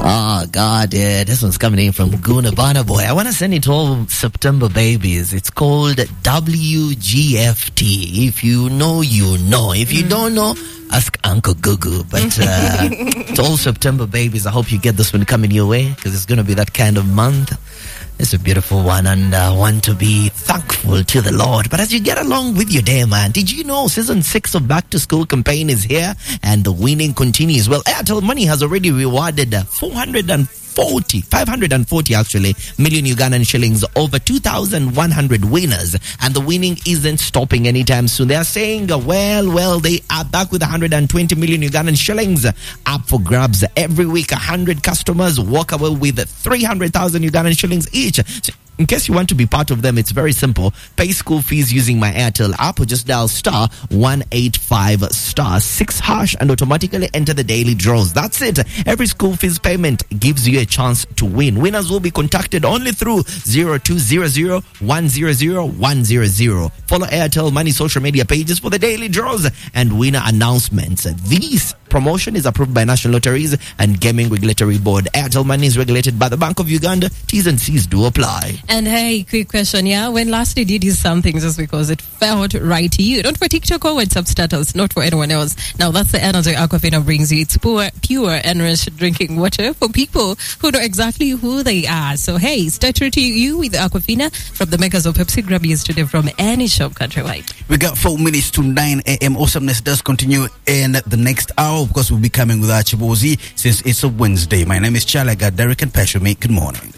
Oh, God, yeah. This one's coming in from Guna Bana Boy. I want to send it to all September babies. It's called WGFT. If you know, you know. If you don't know, ask Uncle Gugu. But to all September babies, I hope you get this one coming your way because it's going to be that kind of month. It's a beautiful one and one to be thankful to the Lord. But as you get along with your day, man, did you know season 6 of Back to School campaign is here and the winning continues? Well, Airtel Money has already rewarded 540 actually million Ugandan shillings, over 2,100 winners, and the winning isn't stopping anytime soon. They are saying, well, they are back with 120 million Ugandan shillings up for grabs every week. 100 customers walk away with 300,000 Ugandan shillings each. So in case you want to be part of them, it's very simple. Pay school fees using my Airtel app or just dial star 185 star 6 hash and automatically enter the daily draws. That's it. Every school fees payment gives you a chance to win. Winners will be contacted only through 0200 100 100. Follow Airtel Money social media pages for the daily draws and winner announcements. This promotion is approved by National Lotteries and Gaming Regulatory Board. Airtel Money is regulated by the Bank of Uganda. T's and C's do apply. And hey, quick question, yeah? When last did you do something just because it felt right to you? Not for TikTok or WhatsApp status, not for anyone else. Now that's the energy Aquafina brings you. It's pure and rich drinking water for people who know exactly who they are. So hey, stay true to you with Aquafina from the makers of Pepsi. Grab yours today from any shop countrywide. We got 4 minutes to 9 a.m. Awesomeness does continue in the next hour. Of course, we'll be coming with Archibozi since it's a Wednesday. My name is Charlie. I got Derek and Peshami. Good morning.